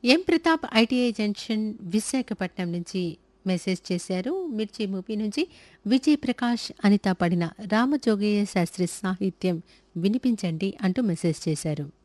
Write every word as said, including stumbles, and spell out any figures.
ఎం Pratap ITI junction Visakhapatnam నుంచి message చేశారు. మిర్చి మూవీ నుంచి విజయ్ ప్రకాష్, అనిత పడిన రామజోగయ్య శాస్త్రి సాహిత్యం వినిపించండి అంటూ మెసేజ్ చేశారు.